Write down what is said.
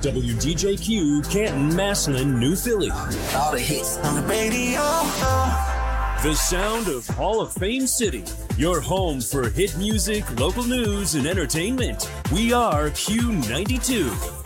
WDJQ, Canton, Massillon, New Philly. All the hits on the radio. The sound of Hall of Fame City. Your home for hit music, local news, and entertainment. We are Q92.